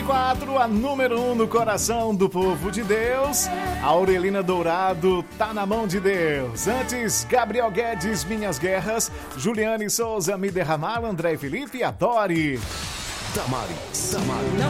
24, a número 1 no coração do povo de Deus. A Aurelina Dourado, tá na mão de Deus. Antes, Gabriel Guedes, Minhas Guerras. Juliane Souza, Me Derramar. André Felipe, Adore. Damaris.